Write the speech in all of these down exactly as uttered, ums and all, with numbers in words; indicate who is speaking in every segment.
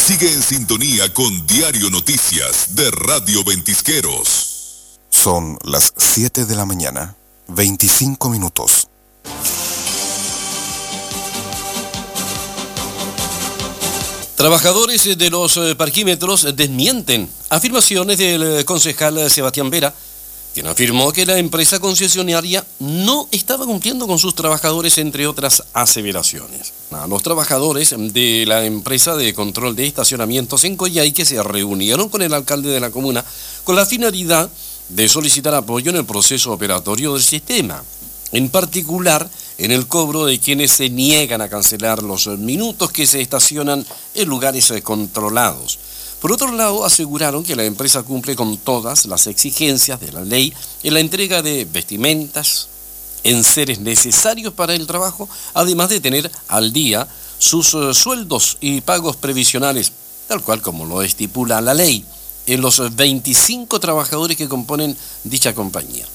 Speaker 1: Sigue en sintonía con Diario Noticias de Radio Ventisqueros.
Speaker 2: Son las siete de la mañana, veinticinco minutos.
Speaker 3: Trabajadores de los parquímetros desmienten afirmaciones del concejal Sebastián Vera, quien afirmó que la empresa concesionaria no estaba cumpliendo con sus trabajadores, entre otras aseveraciones. Los trabajadores de la empresa de control de estacionamientos en Coyhaique se reunieron con el alcalde de la comuna con la finalidad de solicitar apoyo en el proceso operatorio del sistema, en particular en el cobro de quienes se niegan a cancelar los minutos que se estacionan en lugares controlados. Por otro lado, aseguraron que la empresa cumple con todas las exigencias de la ley en la entrega de vestimentas, enseres necesarios para el trabajo, además de tener al día sus uh, sueldos y pagos previsionales, tal cual como lo estipula la ley, en los veinticinco trabajadores que componen dicha compañía.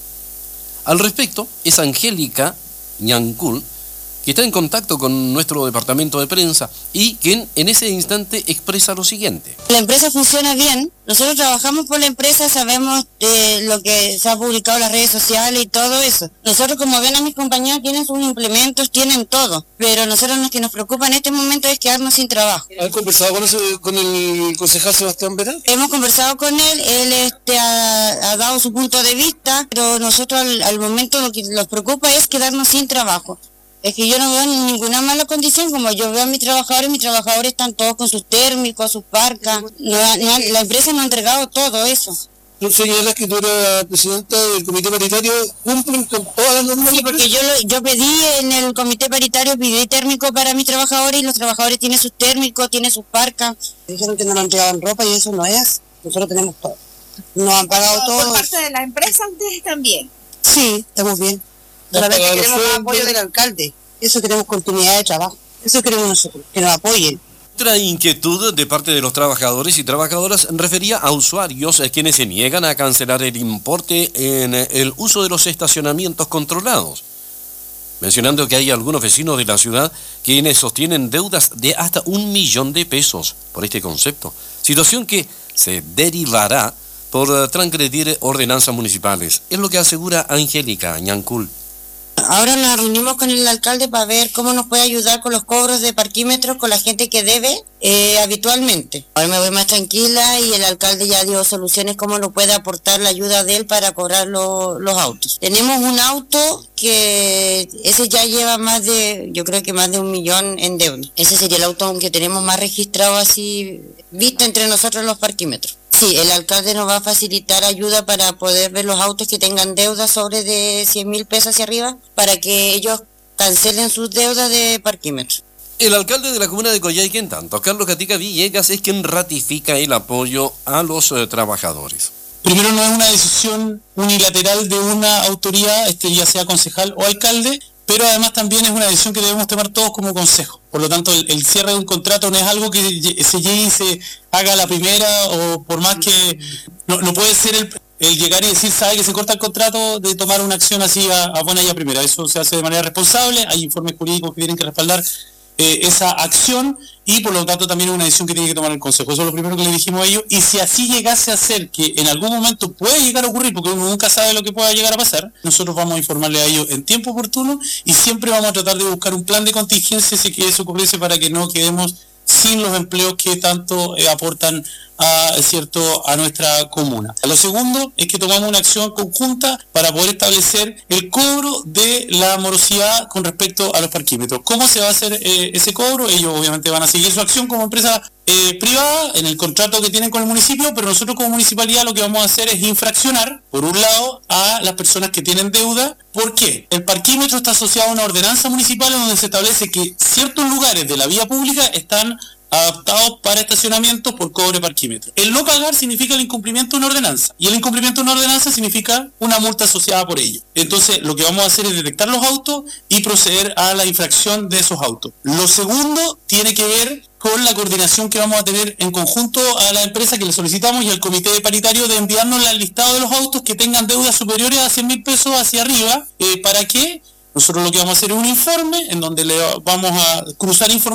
Speaker 3: Al respecto, es Angélica Ñancul, que está en contacto con nuestro departamento de prensa y quien en ese instante expresa lo siguiente.
Speaker 4: La empresa funciona bien, nosotros trabajamos por la empresa, sabemos de lo que se ha publicado en las redes sociales y todo eso. Nosotros, como ven a mis compañeros, tienen sus implementos, tienen todo, pero nosotros lo que nos preocupa en este momento es quedarnos sin trabajo.
Speaker 5: ¿Han conversado con, ese, con el concejal Sebastián Vera?
Speaker 4: Hemos conversado con él, él este, ha, ha dado su punto de vista, pero nosotros al, al momento lo que nos preocupa es quedarnos sin trabajo. Es que yo no veo ninguna mala condición, como yo veo a mis trabajadores, mis trabajadores están todos con sus térmicos, sus parcas, no, no, la empresa nos ha entregado todo eso.
Speaker 5: Tú señalas que tú eres presidenta del comité paritario, ¿cumplen con todas las normas?
Speaker 4: Sí, porque yo, lo, yo pedí en el comité paritario, pedí térmico para mis trabajadores y los trabajadores tienen sus térmicos, tienen sus parcas.
Speaker 6: Dijeron que no nos entregaban ropa y eso no es, nosotros tenemos todo. Nos han pagado
Speaker 7: no,
Speaker 6: todo.
Speaker 7: ¿Por parte de la empresa ustedes también?
Speaker 6: Sí, estamos bien. Solamente queremos más apoyo del alcalde. Eso queremos continuidad de trabajo. Eso queremos nosotros, que nos apoyen.
Speaker 3: Otra inquietud de parte de los trabajadores y trabajadoras refería a usuarios quienes se niegan a cancelar el importe en el uso de los estacionamientos controlados, mencionando que hay algunos vecinos de la ciudad quienes sostienen deudas de hasta un millón de pesos por este concepto, situación que se derivará por transgredir ordenanzas municipales, es lo que asegura Angélica Ñancul.
Speaker 4: Ahora nos reunimos con el alcalde para ver cómo nos puede ayudar con los cobros de parquímetros con la gente que debe eh, habitualmente. Ahora me voy más tranquila y el alcalde ya dio soluciones cómo nos puede aportar la ayuda de él para cobrar lo, los autos. Tenemos un auto que ese ya lleva más de, yo creo que más de un millón en deuda. Ese sería el auto que tenemos más registrado así, visto entre nosotros los parquímetros. Sí, el alcalde nos va a facilitar ayuda para poder ver los autos que tengan deudas sobre de cien mil pesos hacia arriba, para que ellos cancelen sus deudas de parquímetros.
Speaker 3: El alcalde de la comuna de Coyhaique, en tanto, Carlos Gatica Villegas, es quien ratifica el apoyo a los eh, trabajadores.
Speaker 5: Primero, no es una decisión unilateral de una autoridad, este, ya sea concejal o alcalde, pero además también es una decisión que debemos tomar todos como consejo. Por lo tanto, el, el cierre de un contrato no es algo que se llegue y se haga a la primera, o por más que no, no puede ser el, el llegar y decir, sabe que se corta el contrato, de tomar una acción así a, a buena y a primera. Eso se hace de manera responsable, hay informes jurídicos que tienen que respaldar eh, esa acción, y por lo tanto también es una decisión que tiene que tomar el consejo. Eso es lo primero que le dijimos a ellos, y si así llegase a ser que en algún momento puede llegar a ocurrir, porque uno nunca sabe lo que pueda llegar a pasar, nosotros vamos a informarle a ellos en tiempo oportuno y siempre vamos a tratar de buscar un plan de contingencia si que eso ocurriese, para que no quedemos sin los empleos que tanto eh, aportan a, cierto, a nuestra comuna. Lo segundo es que tomamos una acción conjunta para poder establecer el cobro de la morosidad con respecto a los parquímetros. ¿Cómo se va a hacer eh, ese cobro? Ellos obviamente van a seguir su acción como empresa eh, privada en el contrato que tienen con el municipio, pero nosotros como municipalidad lo que vamos a hacer es infraccionar, por un lado, a las personas que tienen deuda. ¿Por qué? El parquímetro está asociado a una ordenanza municipal donde se establece que ciertos lugares de la vía pública están adaptados para estacionamientos por cobre parquímetro. El no pagar significa el incumplimiento de una ordenanza, y el incumplimiento de una ordenanza significa una multa asociada por ello. Entonces, lo que vamos a hacer es detectar los autos y proceder a la infracción de esos autos. Lo segundo tiene que ver con la coordinación que vamos a tener en conjunto a la empresa que le solicitamos y al comité paritario de enviarnos el listado de los autos que tengan deudas superiores a cien mil pesos hacia arriba, eh, para que nosotros lo que vamos a hacer es un informe en donde le vamos a cruzar información